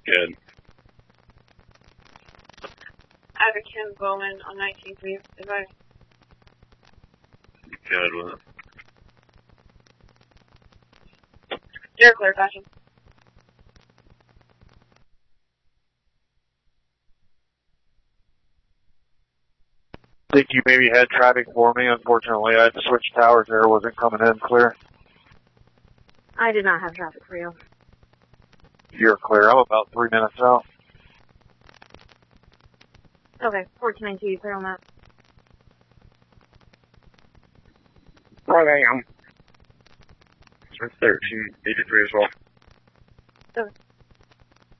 Good. Ida Kim Bowman on 19th, please. Advise. Good with it. You're clear, fashion. I think you maybe had traffic for me. Unfortunately, I had to switch towers there. Wasn't coming in clear. I did not have traffic for you. You're clear. I'm about 3 minutes out. Okay, 1492, you clear on that? Right, I am. 1383 as well. Okay.